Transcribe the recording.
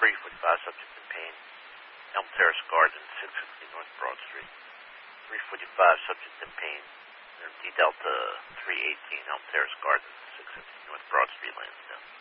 345, subject in pain. Elm Terrace Gardens, 650 North Broad Street. 345, subject in pain. D Delta 318, Elm Terrace Gardens, 650 North Broad Street, Lansdowne.